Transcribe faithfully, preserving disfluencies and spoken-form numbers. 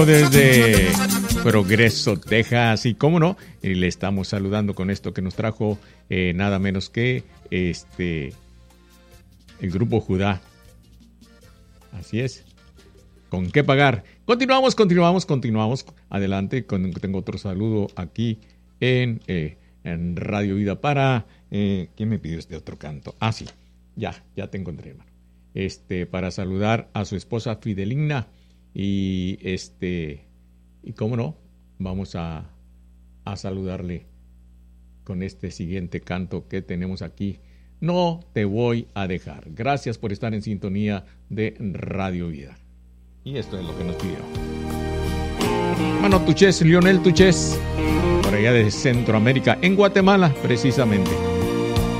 Desde Progreso, Texas, y cómo no, y le estamos saludando con esto que nos trajo eh, nada menos que este el grupo Judá. Así es. ¿Con qué pagar? Continuamos, continuamos, continuamos. Adelante, con, tengo otro saludo aquí en, eh, en Radio Vida para... Eh, ¿Quién me pidió este otro canto? Ah, sí, ya, ya te encontré, hermano. Este, para saludar a su esposa Fidelina. Y este, y cómo no, vamos a, a saludarle con este siguiente canto que tenemos aquí. No te voy a dejar. Gracias por estar en sintonía de Radio Vida. Y esto es lo que nos pidió. Mano Tuchés, Lionel Tuchés, por allá de Centroamérica, en Guatemala, precisamente.